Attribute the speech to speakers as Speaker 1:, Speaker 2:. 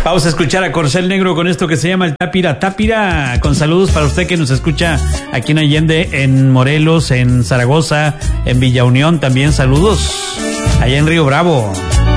Speaker 1: Vamos a escuchar a Corcel Negro con esto que se llama el Tápira. Tápira, con saludos para usted que nos escucha aquí en Allende, en Morelos, en Zaragoza, en Villa Unión, también saludos allá en Río Bravo.